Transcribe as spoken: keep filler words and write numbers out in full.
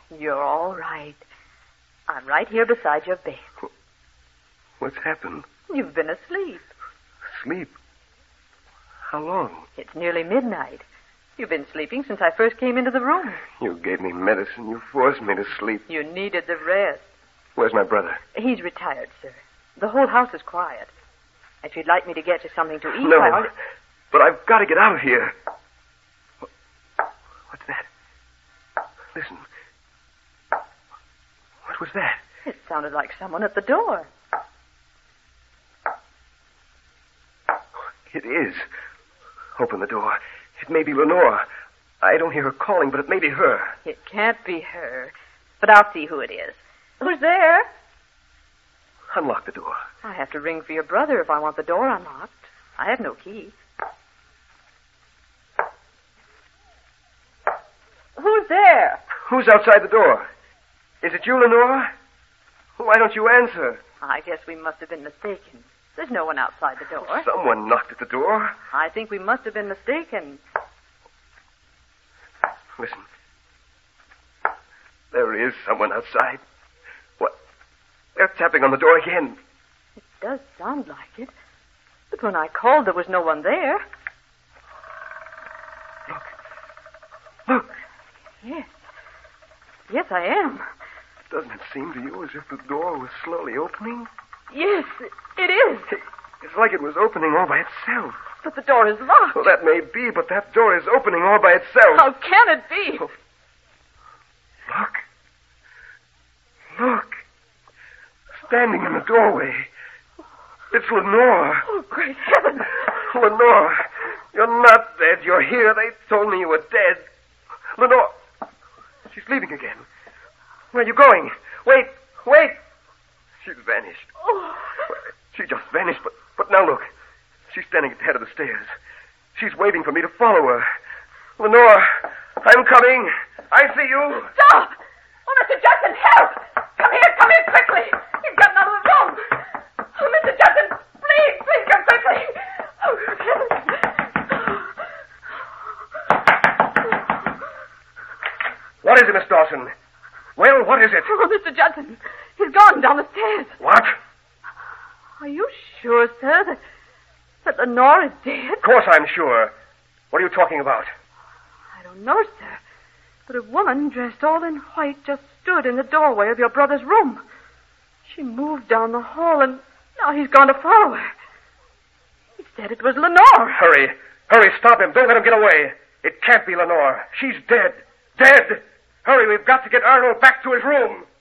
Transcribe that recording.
You're all right. I'm right here beside your bed. What's happened? You've been asleep. Sleep? How long? It's nearly midnight. You've been sleeping since I first came into the room. You gave me medicine. You forced me to sleep. You needed the rest. Where's my brother? He's retired, sir. The whole house is quiet. If you'd like me to get you something to eat... No, I'll... but I've got to get out of here. What's that? Listen. What was that? It sounded like someone at the door. It is. Open the door. It may be Lenore. I don't hear her calling, but it may be her. It can't be her. But I'll see who it is. Who's there? Unlock the door. I have to ring for your brother if I want the door unlocked. I have no key. Who's there? Who's outside the door? Is it you, Lenore? Why don't you answer? I guess we must have been mistaken. There's no one outside the door. Someone knocked at the door. I think we must have been mistaken. Listen. There is someone outside. What? They're tapping on the door again. It does sound like it. But when I called, there was no one there. Look. Look. Yes. Yes, I am. Doesn't it seem to you as if the door was slowly opening? Yes, it is. It's like it was opening all by itself. But the door is locked. Well, that may be, but that door is opening all by itself. How can it be? Oh. Look. Look. Standing in the doorway. It's Lenore. Oh, great heavens. Lenore, you're not dead. You're here. They told me you were dead. Lenore. She's leaving again. Where are you going? Wait. Wait. She's vanished. Oh. She just vanished, but, but now look. She's standing at the head of the stairs. She's waving for me to follow her. Lenore, I'm coming. I see you. Stop! Oh, Mister Judson, help! Come here, come here quickly. He's gotten out of the room. Oh, Mister Judson, please, please come quickly. Oh, what is it, Miss Dawson? Well, what is it? Oh, Mister Judson, he's gone down the stairs. What? Are you sure, sir, that, that Lenore is dead? Of course I'm sure. What are you talking about? I don't know, sir. But a woman dressed all in white just stood in the doorway of your brother's room. She moved down the hall, and now he's gone to follow her. He said it was Lenore. Hurry. Hurry, stop him. Don't let him get away. It can't be Lenore. She's dead. Dead. Hurry, we've got to get Arnold back to his room.